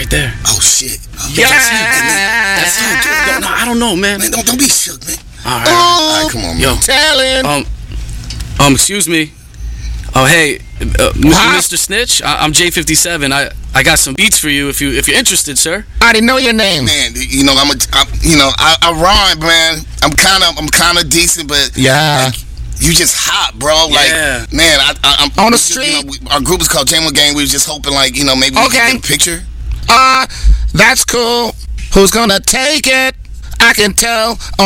right there. Oh shit. Yeah. That's him. No, I don't know, man. Man, don't be shook, man. All right. All right, come on, man. Yo. Telling. Excuse me. Oh, hey, Mr. Snitch. I'm J57. I got some beats for you if you're interested, sir. I didn't know your name. Man, you know I rhyme, man. I'm kind of decent, but Yeah. like, you just hot, bro. Yeah. Like, man, I'm On the just, street? our group is called J1 Gang. We was just hoping, like, maybe we could get a picture. That's cool. Who's gonna take it? I can tell.